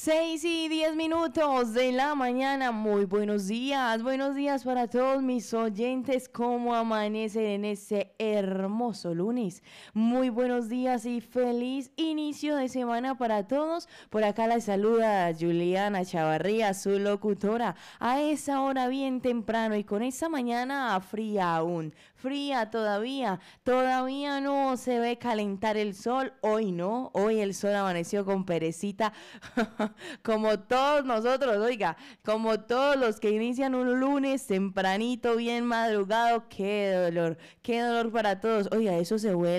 6:10 de la mañana, muy buenos días para todos mis oyentes, ¿cómo amanecen en este hermoso lunes? Muy buenos días y feliz inicio de semana para todos. Por acá la saluda Juliana Chavarría, su locutora, a esa hora bien temprano y con esta mañana fría aún, fría todavía no se ve calentar el sol, hoy no, hoy el sol amaneció con perecita. Como todos nosotros, oiga, como todos los que inician un lunes tempranito, bien madrugado, qué dolor para todos. Oiga, eso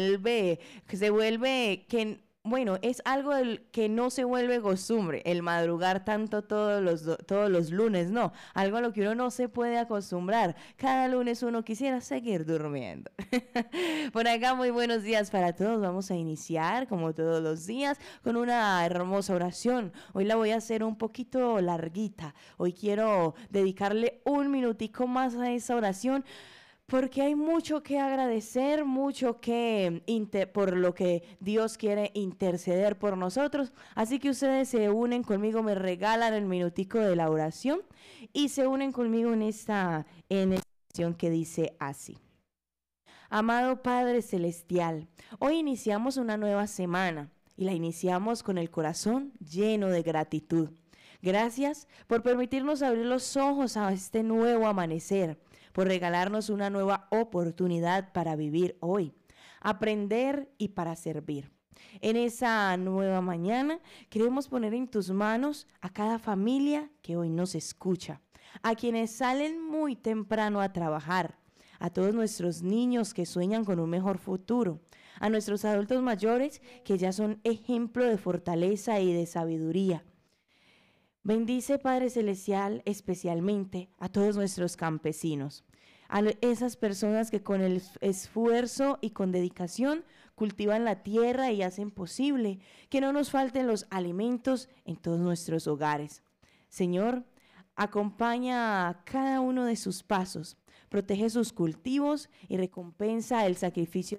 bueno, es algo que no se vuelve costumbre, el madrugar tanto todos los lunes, no, algo a lo que uno no se puede acostumbrar. Cada lunes uno quisiera seguir durmiendo. Por acá, muy buenos días para todos. Vamos a iniciar, como todos los días, con una hermosa oración. Hoy la voy a hacer un poquito larguita. Hoy quiero dedicarle un minutico más a esa oración, porque hay mucho que agradecer, por lo que Dios quiere interceder por nosotros. Así que ustedes se unen conmigo, me regalan el minutico de la oración y se unen conmigo en esta oración que dice así. Amado Padre Celestial, hoy iniciamos una nueva semana y la iniciamos con el corazón lleno de gratitud. Gracias por permitirnos abrir los ojos a este nuevo amanecer, por regalarnos una nueva oportunidad para vivir hoy, aprender y para servir. En esa nueva mañana queremos poner en tus manos a cada familia que hoy nos escucha, a quienes salen muy temprano a trabajar, a todos nuestros niños que sueñan con un mejor futuro, a nuestros adultos mayores que ya son ejemplo de fortaleza y de sabiduría. Bendice, Padre Celestial, especialmente a todos nuestros campesinos, a esas personas que con el esfuerzo y con dedicación cultivan la tierra y hacen posible que no nos falten los alimentos en todos nuestros hogares. Señor, acompaña a cada uno de sus pasos, protege sus cultivos y recompensa el sacrificio.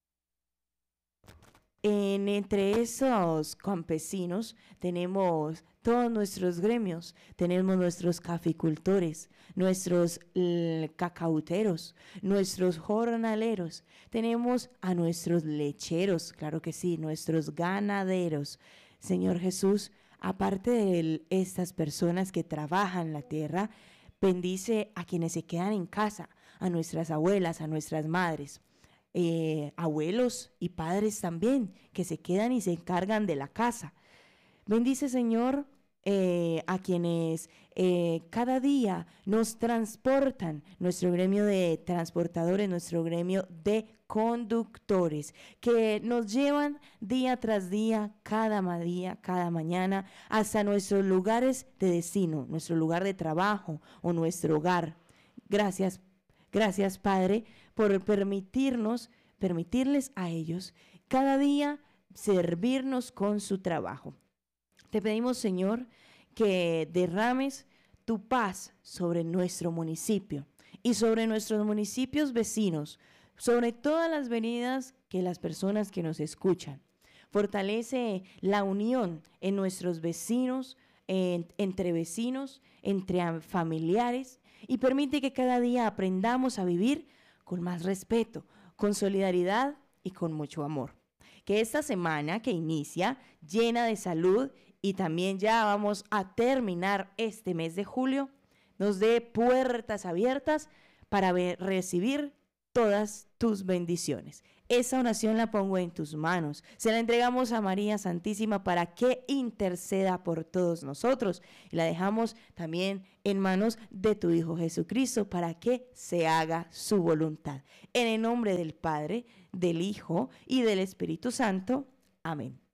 Entre esos campesinos tenemos todos nuestros gremios, tenemos nuestros caficultores, nuestros cacauteros, nuestros jornaleros, tenemos a nuestros lecheros, claro que sí, nuestros ganaderos. Señor Jesús, aparte de estas personas que trabajan la tierra, bendice a quienes se quedan en casa, a nuestras abuelas, a nuestras madres. Abuelos y padres también, que se quedan y se encargan de la casa. Bendice, Señor, a quienes cada día nos transportan, nuestro gremio de transportadores, nuestro gremio de conductores, que nos llevan día tras día, cada mañana, hasta nuestros lugares de destino, nuestro lugar de trabajo o nuestro hogar. Gracias, Padre, por permitirles a ellos cada día servirnos con su trabajo. Te pedimos, Señor, que derrames tu paz sobre nuestro municipio y sobre nuestros municipios vecinos, sobre todas las venidas que las personas que nos escuchan. Fortalece la unión en nuestros vecinos, entre vecinos, entre familiares, y permite que cada día aprendamos a vivir con más respeto, con solidaridad y con mucho amor. Que esta semana que inicia llena de salud y también ya vamos a terminar este mes de julio, nos dé puertas abiertas para recibir todas tus bendiciones. Esa oración la pongo en tus manos. Se la entregamos a María Santísima para que interceda por todos nosotros. Y la dejamos también en manos de tu Hijo Jesucristo para que se haga su voluntad. En el nombre del Padre, del Hijo y del Espíritu Santo. Amén.